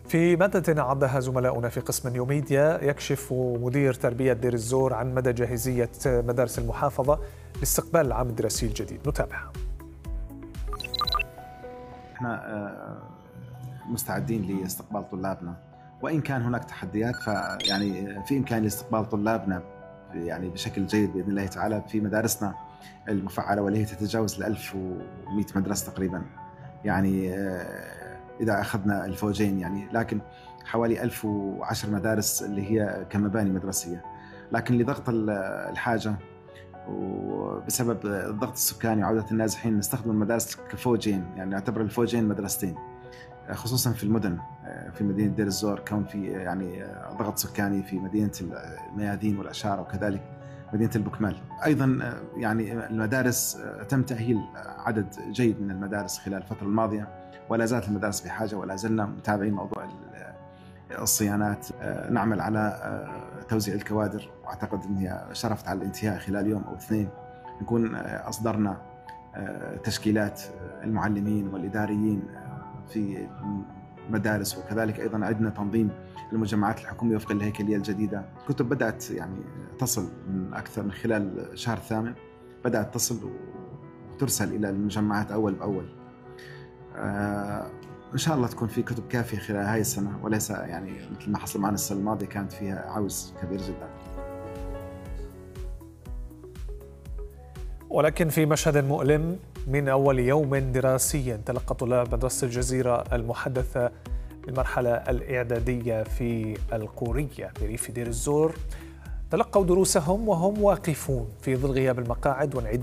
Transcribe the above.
في مادة عدها زملاؤنا في قسم نيوميديا يكشف مدير تربية دير الزور عن مدى جاهزية مدارس المحافظة لاستقبال العام الدراسي الجديد. نتابعها. احنا مستعدين لاستقبال طلابنا، وإن كان هناك تحديات فيعني في إمكانية استقبال طلابنا يعني بشكل جيد بإذن الله تعالى في مدارسنا المفعلة، واللي هي تتجاوز 1100 مدرسة تقريبا. يعني إذا أخذنا الفوجين يعني، لكن حوالي 1010 مدارس اللي هي كمباني مدرسية. لكن لضغط الحاجة وبسبب الضغط السكاني وعودة النازحين نستخدم المدارس كفوجين، يعني نعتبر الفوجين مدرستين، خصوصا في المدن. في مدينة دير الزور كون في يعني ضغط سكاني في مدينة الميادين والأشارة، وكذلك مدينة البكمال. أيضا يعني المدارس تم تأهيل عدد جيد من المدارس خلال الفترة الماضية، ولا زالت المدارس بحاجة، ولا زلنا متابعين موضوع الصيانات. نعمل على توزيع الكوادر، وأعتقد أنها شرفت على الانتهاء خلال يوم أو اثنين. نكون أصدرنا تشكيلات المعلمين والإداريين في مدارس، وكذلك أيضا عندنا تنظيم المجمعات الحكومية وفق الهيكلية الجديدة. كتب بدأت يعني تصل من خلال شهر 8 بدأت تصل وترسل إلى المجمعات أول بأول. إن شاء الله تكون في كتب كافية خلال هاي السنة، وليس يعني مثل ما حصل معنا السنة الماضية كانت فيها عوز كبير جدا. ولكن في مشهد مؤلم، من أول يوم دراسي تلقى طلاب مدرسة الجزيرة المحدثة بالمرحلة الإعدادية في القورية بريف دير الزور تلقوا دروسهم وهم واقفون في ظل غياب المقاعد وانعدام